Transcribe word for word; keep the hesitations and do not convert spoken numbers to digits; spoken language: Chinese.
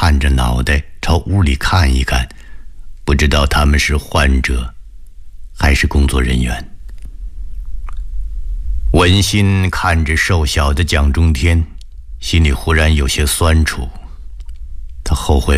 探着脑袋朝屋里看一看，不知道他们是患者还是工作人员。文心看着瘦小的蒋中天，心里忽然有些酸楚，他后悔